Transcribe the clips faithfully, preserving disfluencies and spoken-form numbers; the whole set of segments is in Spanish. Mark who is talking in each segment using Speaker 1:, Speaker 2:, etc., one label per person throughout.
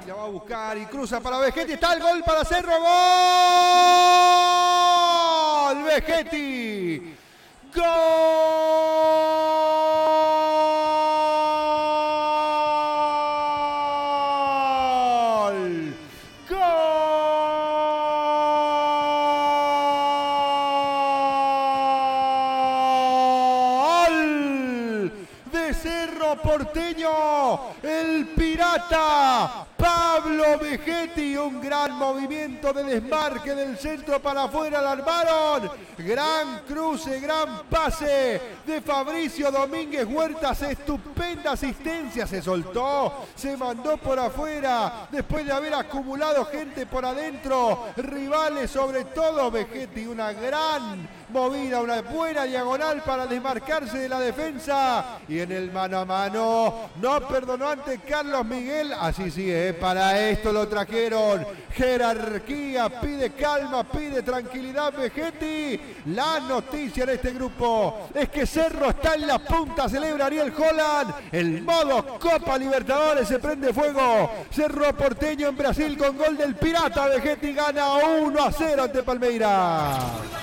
Speaker 1: Y la va a buscar y cruza para Vegetti. Está el gol para Cerro. ¡Gol! Vegetti. ¡Gol! Cerro Porteño, el pirata Pablo Vegetti, un gran movimiento de desmarque del centro para afuera, la armaron, gran cruce, gran pase de Fabricio Domínguez Huertas, estupenda asistencia, se soltó, se mandó por afuera, después de haber acumulado gente por adentro, rivales sobre todo, Vegetti, una gran movida, una buena diagonal para desmarcarse de la defensa, y en el mano a mano no perdonó ante Carlos Miguel, así sí, eh, para esto lo trajeron, jerarquía, pide calma, pide tranquilidad Vegetti. La noticia en este grupo es que Cerro está en la punta, celebra Ariel Holland, el modo Copa Libertadores se prende fuego, Cerro Porteño en Brasil con gol del pirata, Vegetti gana uno a cero ante Palmeiras.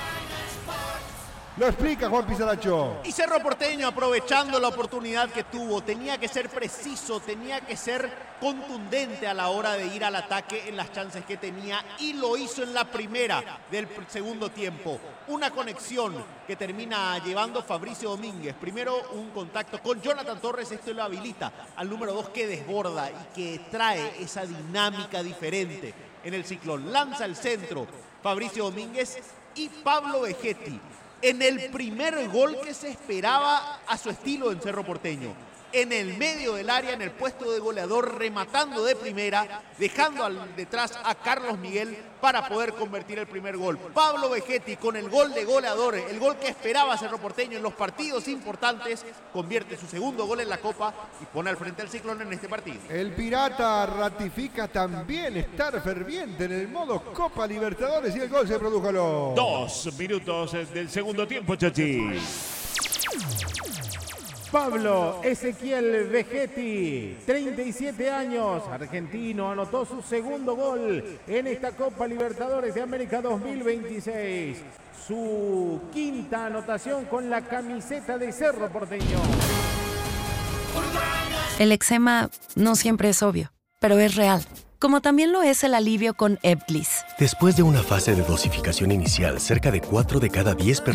Speaker 1: Lo explica Juan Pizarracho.
Speaker 2: Y Cerro Porteño, aprovechando la oportunidad que tuvo, tenía que ser preciso, tenía que ser contundente a la hora de ir al ataque en las chances que tenía, y lo hizo en la primera del segundo tiempo. Una conexión que termina llevando Fabricio Domínguez. Primero un contacto con Jonathan Torres, esto lo habilita al número dos, que desborda y que trae esa dinámica diferente en el Ciclón. Lanza el centro Fabricio Domínguez y Pablo Vegetti en el primer gol que se esperaba a su estilo en Cerro Porteño. En el medio del área, en el puesto de goleador, rematando de primera, dejando al, detrás a Carlos Miguel para poder convertir el primer gol. Pablo Vegetti con el gol de goleador, el gol que esperaba Cerro Porteño en los partidos importantes, convierte su segundo gol en la Copa y pone al frente al Ciclón en este partido.
Speaker 1: El pirata ratifica también estar ferviente en el modo Copa Libertadores, y el gol se produjo a los
Speaker 3: dos minutos del segundo tiempo, Chachi.
Speaker 4: Pablo Ezequiel Vegetti, treinta y siete años, argentino, anotó su segundo gol en esta Copa Libertadores de América dos mil veintiséis. Su quinta anotación con la camiseta de Cerro Porteño.
Speaker 5: El eczema no siempre es obvio, pero es real. Como también lo es el alivio con Ebglyss.
Speaker 6: Después de una fase de dosificación inicial, cerca de cuatro de cada diez personas